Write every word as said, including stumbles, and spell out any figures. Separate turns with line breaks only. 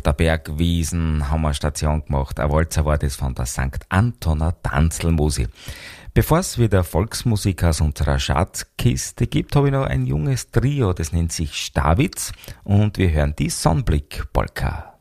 der Bergwiesen haben wir Station gemacht. Ein Walzer war das von der Sankt Antoner Tanzelmusik. Bevor es wieder Volksmusik aus unserer Schatzkiste gibt, habe ich noch ein junges Trio, das nennt sich Stawitz und wir hören die Sonnenblick-Polka.